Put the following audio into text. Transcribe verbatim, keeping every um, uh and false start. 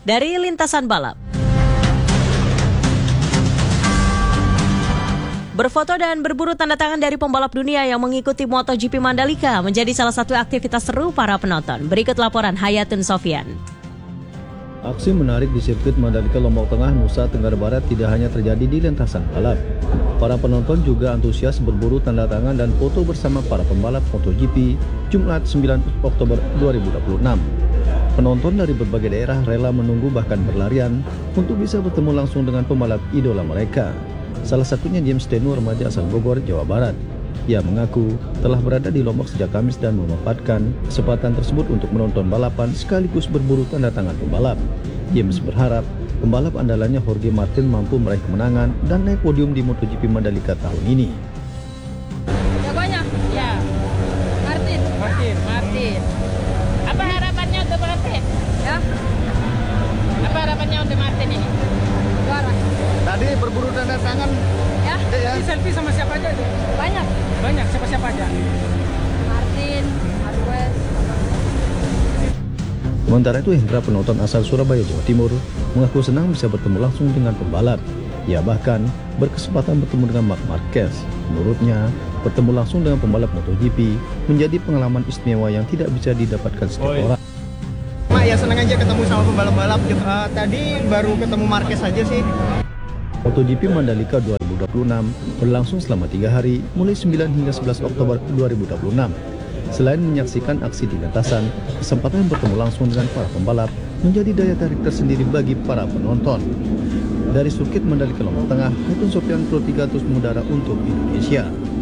dari lintasan balap. Berfoto dan berburu tanda tangan dari pembalap dunia yang mengikuti MotoGP Mandalika menjadi salah satu aktivitas seru para penonton. Berikut laporan Hayatun Sofyan. Aksi menarik di sirkuit Mandalika Lombok Tengah, Nusa Tenggara Barat tidak hanya terjadi di lintasan balap. Para penonton juga antusias berburu tanda tangan dan foto bersama para pembalap MotoGP Jumat sembilan Oktober dua ribu dua puluh enam. Penonton dari berbagai daerah rela menunggu bahkan berlarian untuk bisa bertemu langsung dengan pembalap idola mereka. Salah satunya James Tenu, remaja asal Bogor, Jawa Barat. Ia mengaku telah berada di Lombok sejak Kamis dan memanfaatkan kesempatan tersebut untuk menonton balapan sekaligus berburu tanda tangan pembalap. James berharap pembalap andalannya Jorge Martin mampu meraih kemenangan dan naik podium di MotoGP Mandalika tahun ini. Jagonya? Ya, Martin. Martin. Martin. Apa harapannya untuk Martin? Ya. Apa harapannya untuk Martin ini? Juara. Tadi berburu tanda tangan. Ya. Ya. Ini selfie sama siapa aja itu? Banyak. Banyak, siapa-siapa aja? Martin, Marquez. Sementara itu, Hendra, penonton asal Surabaya, Jawa Timur, mengaku senang bisa bertemu langsung dengan pembalap. Ia bahkan berkesempatan bertemu dengan Marc Marquez. Menurutnya, bertemu langsung dengan pembalap MotoGP menjadi pengalaman istimewa yang tidak bisa didapatkan setiap oh, iya. orang. Mak, ya senang aja ketemu sama pembalap-balap. Uh, tadi baru ketemu Marquez aja sih. MotoGP Mandalika dua ribu dua puluh enam berlangsung selama tiga hari, mulai sembilan hingga sebelas Oktober dua ribu dua puluh enam. Selain menyaksikan aksi di lintasan, kesempatan bertemu langsung dengan para pembalap menjadi daya tarik tersendiri bagi para penonton. Dari sirkuit Mandalika Lombok Tengah, Hayatun Sofyan, Pro tiga terus mengudara untuk Indonesia.